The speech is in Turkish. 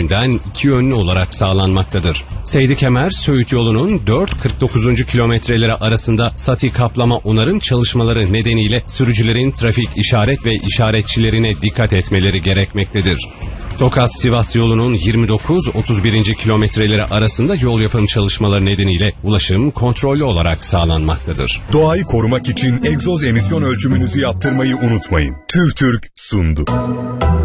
üzerinden 2 yönlü olarak sağlanmaktadır. Seydi-Kemer Söğüt yolunun 4-49. kilometreleri arasında sati kaplama onarım çalışmaları nedeniyle sürücülerin trafik işaret ve işaretçilerine dikkat etmeleri gerekmektedir. Tokat-Sivas yolunun 29-31. kilometreleri arasında yol yapım çalışmaları nedeniyle ulaşım kontrollü olarak sağlanmaktadır. Doğayı korumak için egzoz emisyon ölçümünüzü yaptırmayı unutmayın. TÜVTÜRK sundu.